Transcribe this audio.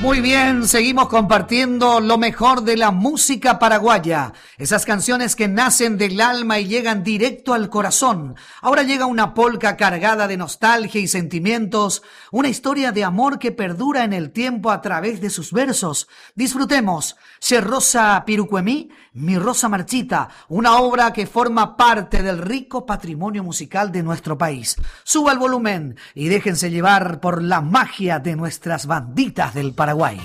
Muy bien, seguimos compartiendo lo mejor de la música paraguaya. Esas canciones que nacen del alma y llegan directo al corazón. Ahora llega una polca cargada de nostalgia y sentimientos, una historia de amor que perdura en el tiempo a través de sus versos. Disfrutemos Se Rosa Pirucuemí, Mi Rosa Marchita, una obra que forma parte del rico patrimonio musical de nuestro país. Suba el volumen y déjense llevar por la magia de nuestras banditas del Paraguay.